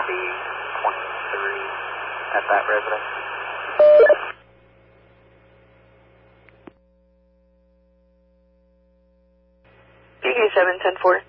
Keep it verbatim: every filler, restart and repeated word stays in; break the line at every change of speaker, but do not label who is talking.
be twenty-three at that residence.
B Q seven ten four.